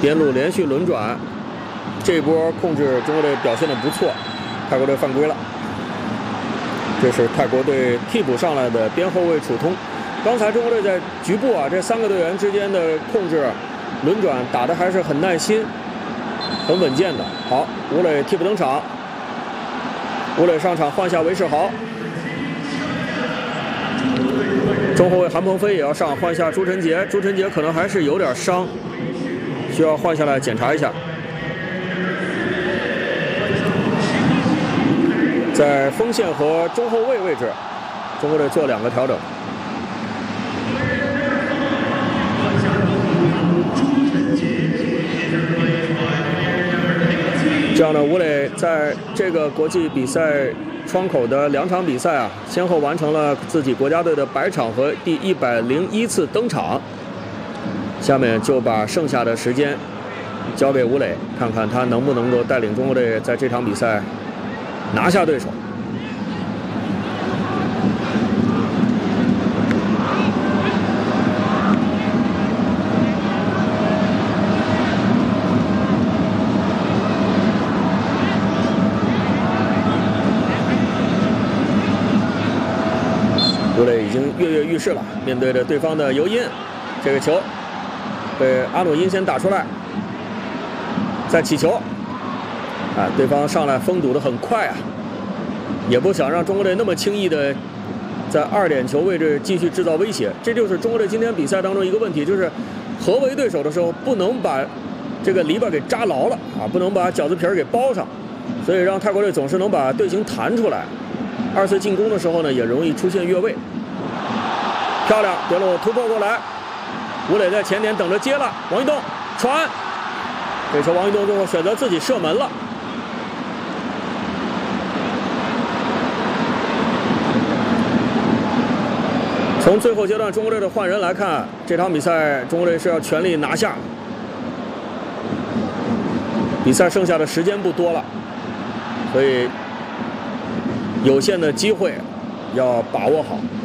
边路连续轮转，这波控制中国队表现得不错，泰国队犯规了。这是泰国队替补上来的边后卫楚通。刚才中国队在局部这3个队员之间的控制、轮转打得还是很耐心、很稳健的。好，吴磊替补登场，吴磊上场换下韦世豪。中后卫韩鹏飞也要上，换下朱晨杰。朱晨杰可能还是有点伤，需要换下来检查一下。在锋线和中后卫位置，中国队做2个调整。这样呢，吴磊在这个国际比赛窗口的2场比赛先后完成了自己国家队的100场和第101次登场。下面就把剩下的时间交给吴磊，看看他能不能够带领中国队在这场比赛拿下对手。吴磊已经跃跃欲试了，面对着对方的尤因，这个球被阿努因先打出来，再起球，对方上来封堵得很快也不想让中国队那么轻易的在2点球位置继续制造威胁。这就是中国队今天比赛当中一个问题，就是合围对手的时候不能把这个篱笆给扎牢了不能把饺子皮儿给包上，所以让泰国队总是能把队形弹出来。2次进攻的时候呢，也容易出现越位。漂亮，德鲁突破过来，吴磊在前点等着接了，王一动传，这球王一动最后选择自己射门了。从最后阶段中国队的换人来看，这场比赛中国队是要全力拿下。比赛剩下的时间不多了，所以有限的机会要把握好。